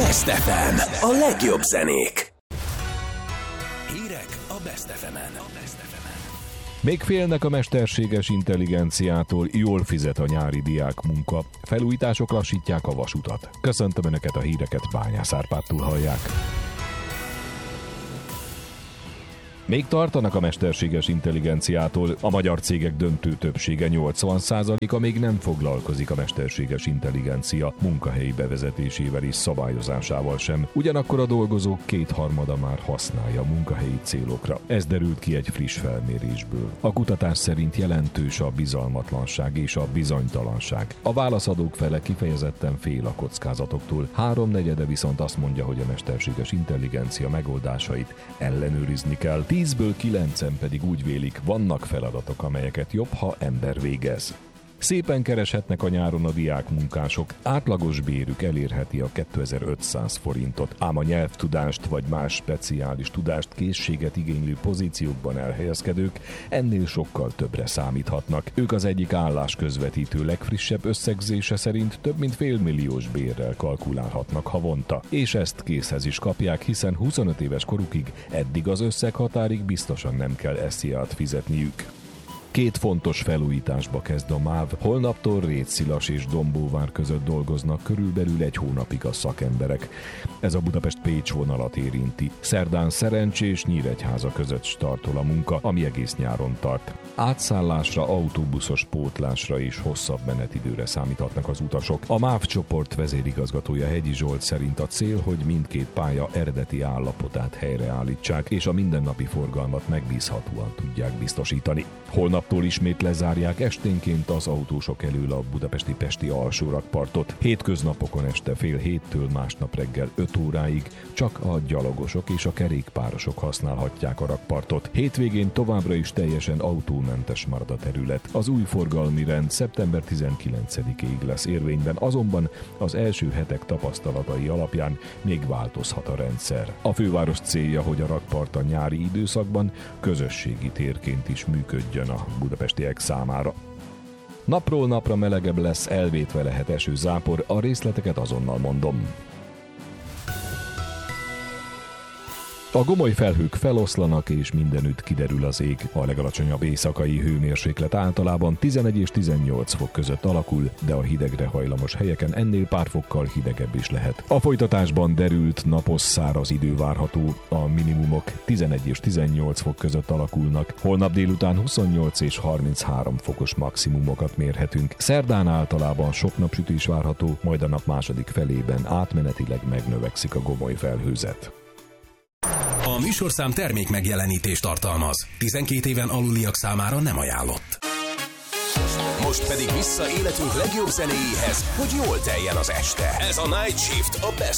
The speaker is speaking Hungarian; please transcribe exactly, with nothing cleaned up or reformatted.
Best ef em, a legjobb zenék. Hírek a Best ef emen. Még félnek a mesterséges intelligenciától, jól fizet a nyári diák munka. Felújítások lassítják a vasutat. Köszöntöm Önöket, a híreket Bányász Árpádtól hallják. Még tartanak a mesterséges intelligenciától, a magyar cégek döntő többsége, nyolcvan százaléka még nem foglalkozik a mesterséges intelligencia munkahelyi bevezetésével és szabályozásával sem. Ugyanakkor a dolgozók kétharmada már használja munkahelyi célokra. Ez derült ki egy friss felmérésből. A kutatás szerint jelentős a bizalmatlanság és a bizonytalanság. A válaszadók fele kifejezetten fél a kockázatoktól, háromnegyede viszont azt mondja, hogy a mesterséges intelligencia megoldásait ellenőrizni kell. tízből kilencen pedig úgy vélik, vannak feladatok, amelyeket jobb, ha ember végez. Szépen kereshetnek a nyáron a diákmunkások, átlagos bérük elérheti a kétezer-ötszáz forintot, ám a nyelvtudást vagy más speciális tudást, készséget igénylő pozíciókban elhelyezkedők ennél sokkal többre számíthatnak. Ők az egyik állásközvetítő legfrissebb összegzése szerint több mint félmilliós bérrel kalkulálhatnak havonta, és ezt készhez is kapják, hiszen huszonöt éves korukig eddig az összeghatárig biztosan nem kell esziát fizetniük. Két fontos felújításba kezd a MÁV. Holnaptól Rétszilas és Dombóvár között dolgoznak körülbelül egy hónapig a szakemberek. Ez a Budapest-Pécs vonalat érinti. Szerdán Szerencs és Nyíregyháza között startol a munka, ami egész nyáron tart. Átszállásra, autóbuszos pótlásra és hosszabb menetidőre számíthatnak az utasok. A MÁV csoport vezérigazgatója Hegyi Zsolt szerint a cél, hogy mindkét pálya eredeti állapotát helyreállítsák, és a mindennapi forgalmat megbízhatóan tudják biztosítani. Holnaptól ismét lezárják esténként az autósok elől a budapesti Pesti alsórakpartot. Hétköznapokon este fél héttől másnap reggel öt óráig csak a gyalogosok és a kerékpárosok használhatják a rakpartot. Hétvégén továbbra is teljesen autómentes marad a terület. Az új forgalmi rend szeptember tizenkilencedikéig lesz érvényben, azonban az első hetek tapasztalatai alapján még változhat a rendszer. A főváros célja, hogy a rakpart a nyári időszakban közösségi térként is működjön a budapestiek számára. Napról napra melegebb lesz, elvétve lehet esőzápor, a részleteket azonnal mondom. A gomoly felhők feloszlanak, és mindenütt kiderül az ég. A legalacsonyabb éjszakai hőmérséklet általában tizenegy és tizennyolc fok között alakul, de a hidegre hajlamos helyeken ennél pár fokkal hidegebb is lehet. A folytatásban derült, napos, száraz idő várható, a minimumok tizenegy és tizennyolc fok között alakulnak. Holnap délután huszonnyolc és harminchárom fokos maximumokat mérhetünk. Szerdán általában sok napsütés várható, majd a nap második felében átmenetileg megnövekszik a gomoly felhőzet. A műsorszám termék megjelenítést tartalmaz. tizenkét éven aluliak számára nem ajánlott. Most pedig vissza életünk legjobb zenéjéhez, hogy jól teljen az este. Ez a Night Shift a Best